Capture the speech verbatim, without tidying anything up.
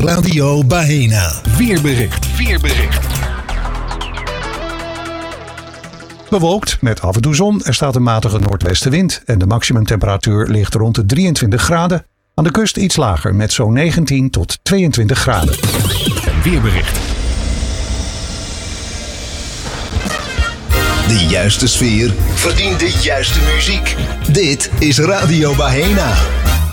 Radio Baena. Weerbericht. Weerbericht. Bewolkt met af en toe zon. Er staat een matige noordwestenwind en de maximumtemperatuur ligt rond de drieëntwintig graden. Aan de kust iets lager met zo'n negentien tot tweeëntwintig graden. En weerbericht. De juiste sfeer verdient de juiste muziek. Dit is Radio Baena.